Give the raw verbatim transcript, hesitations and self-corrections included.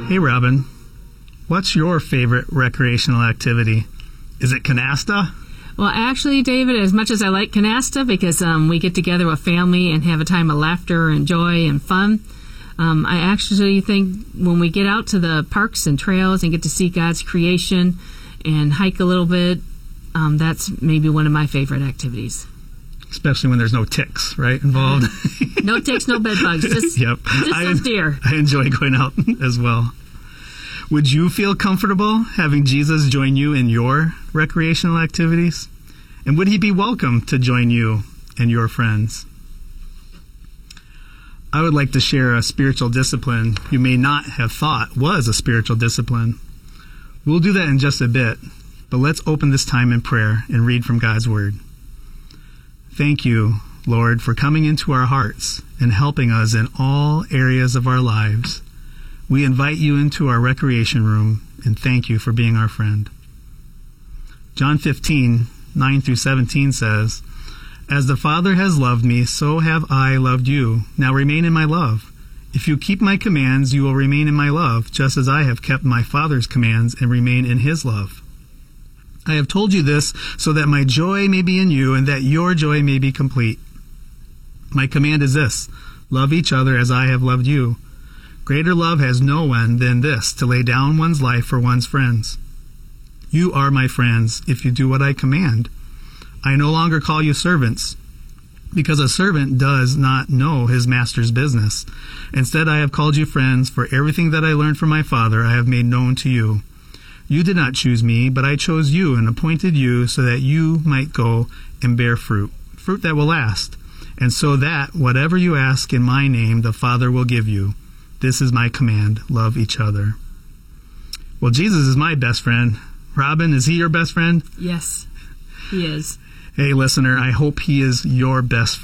Hey, Robin, what's your favorite recreational activity? Is it canasta? Well, actually, David, as much as I like canasta, because um, we get together with family and have a time of laughter and joy and fun, um, I actually think when we get out to the parks and trails and get to see God's creation and hike a little bit, um, that's maybe one of my favorite activities. Especially when there's no ticks, right, involved? No ticks, no bed bugs, just, yep. just I, some deer. I enjoy going out as well. Would you feel comfortable having Jesus join you in your recreational activities? And would he be welcome to join you and your friends? I would like to share a spiritual discipline you may not have thought was a spiritual discipline. We'll do that in just a bit, but let's open this time in prayer and read from God's Word. Thank you, Lord, for coming into our hearts and helping us in all areas of our lives. We invite you into our recreation room and thank you for being our friend. John fifteen, nine through seventeen says, As the Father has loved me, so have I loved you. Now remain in my love. If you keep my commands, you will remain in my love, just as I have kept my Father's commands and remain in his love. I have told you this so that my joy may be in you and that your joy may be complete. My command is this, love each other as I have loved you. Greater love has no one than this, to lay down one's life for one's friends. You are my friends if you do what I command. I no longer call you servants, because a servant does not know his master's business. Instead, I have called you friends, for everything that I learned from my Father I have made known to you. You did not choose me, but I chose you and appointed you so that you might go and bear fruit, fruit that will last, and so that whatever you ask in my name, the Father will give you. This is my command, love each other. Well, Jesus is my best friend. Robin, is he your best friend? Yes, he is. Hey, listener, I hope he is your best friend.